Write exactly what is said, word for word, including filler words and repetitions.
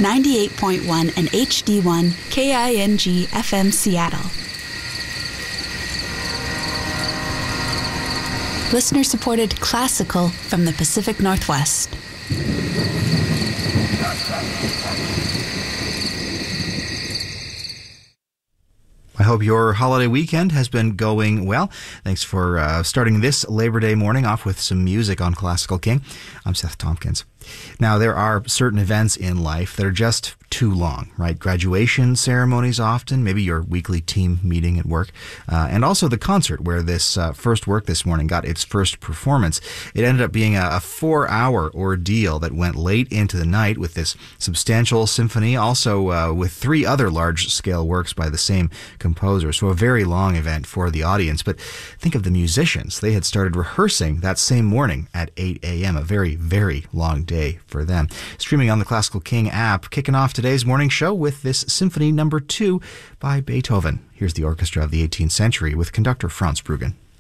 ninety-eight point one and H D one K I N G F M Seattle. Listener-supported classical from the Pacific Northwest. I hope your holiday weekend has been going well. Thanks for uh, starting this Labor Day morning off with some music on Classical King. I'm Seth Tompkins. Now, there are certain events in life that are just too long, right? Graduation ceremonies often, maybe your weekly team meeting at work, uh, and also the concert where this uh, first work this morning got its first performance. It ended up being a, a four-hour ordeal that went late into the night with this substantial symphony, also uh, with three other large-scale works by the same composer. So a very long event for the audience. But think of the musicians. They had started rehearsing that same morning at eight a.m., a very, very long day for them. Streaming on the Classical King app, kicking off today's morning show with this Symphony Number Two by Beethoven. Here's the orchestra of the eighteenth century with conductor Franz Bruggen.